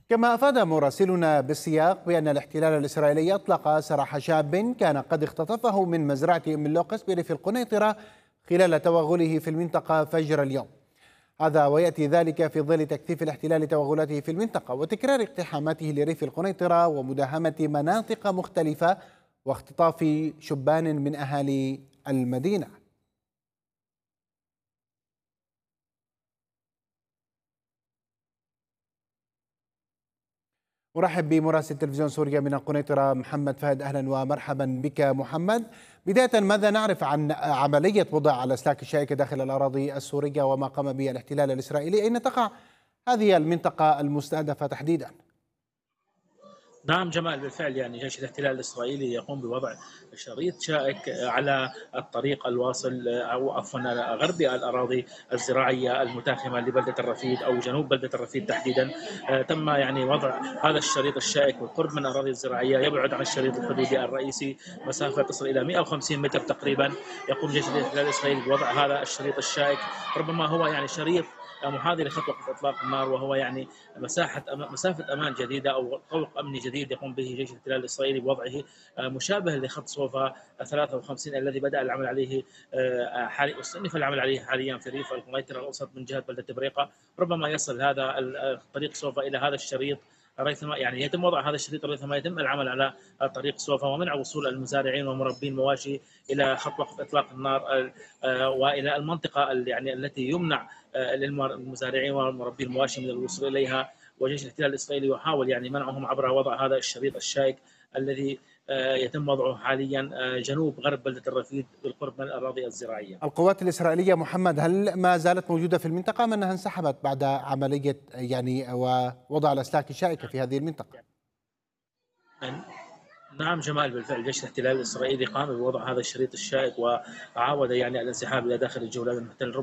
كما أفاد مراسلنا بالسياق بأن الاحتلال الإسرائيلي أطلق سراح شاب كان قد اختطفه من مزرعة أم اللوقس بريف القنيطرة خلال توغله في المنطقة فجر اليوم. هذا ويأتي ذلك في ظل تكثيف الاحتلال توغلاته في المنطقة وتكرار اقتحاماته لريف القنيطرة ومداهمة مناطق مختلفة واختطاف شبان من أهالي المدينة. أرحب بمراسل تلفزيون سوريا من القنيطرة محمد فهد. أهلا ومرحبا بك محمد. بداية، ماذا نعرف عن عملية وضع الأسلاك الشائكة داخل الأراضي السورية وما قام به الاحتلال الإسرائيلي؟ أين تقع هذه المنطقة المستهدفة تحديدا؟ نعم جمال، بالفعل يعني جيش الاحتلال الإسرائيلي يقوم بوضع شريط شائك على الطريق الواصل أو عفوا غربي الأراضي الزراعية المتاخمة لبلدة الرفيد أو جنوب بلدة الرفيد تحديدا. تم يعني وضع هذا الشريط الشائك بالقرب من الأراضي الزراعية، يبعد عن الشريط الحدودي الرئيسي مسافة تصل إلى 150 متر تقريبا. يقوم جيش الاحتلال الإسرائيلي بوضع هذا الشريط الشائك، ربما هو يعني شريط محاذي لخط وقف اطلاق النار، وهو يعني مسافه امان جديده او طوق امني جديد يقوم به جيش الاحتلال الاسرائيلي بوضعه، مشابه لخط صوفا 53 الذي بدا العمل عليه حاليا، استئنف العمل عليه حاليا في ريف القنيطره الاوسط من جهه بلده بريقه. ربما يصل هذا طريق صوفا الى هذا الشريط ريثما يعني يتم وضع هذا الشريط ريثما يتم العمل على طريق صوفا ومنع وصول المزارعين ومربي المواشي الى خط وقف اطلاق النار، والى المنطقه يعني التي يمنع للمزارعين ومربي المواشي من الوصول اليها. وجيش الاحتلال الاسرائيلي يحاول يعني منعهم عبر وضع هذا الشريط الشائك الذي يتم وضعه حاليا جنوب غرب بلده الرفيد بالقرب من الاراضي الزراعيه. القوات الإسرائيلية محمد هل ما زالت موجودة في المنطقة أم أنها انسحبت بعد عملية ووضع الأسلاك الشائكة في هذه المنطقة؟ نعم جمال، بالفعل جيش الاحتلال الاسرائيلي قام بوضع هذا الشريط الشائك وعاود يعني الانسحاب الى داخل الجولان المحتل.